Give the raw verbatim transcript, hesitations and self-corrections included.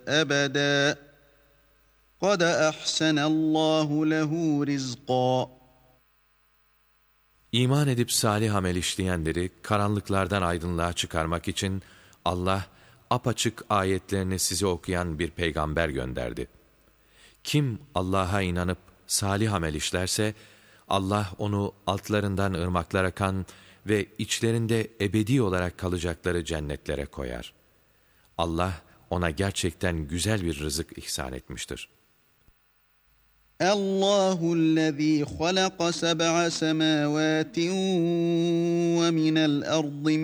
أبدا قد أحسن الله له رزقا. İman edip salih amel işleyenleri karanlıklardan aydınlığa çıkarmak için Allah apaçık ayetlerini size okuyan bir peygamber gönderdi. Kim Allah'a inanıp salih amel işlerse Allah onu altlarından ırmaklar akan ve içlerinde ebedi olarak kalacakları cennetlere koyar. Allah ona gerçekten güzel bir rızık ihsan etmiştir. Allahü'llezî halaka seb'a semâvâtin ve minel ardı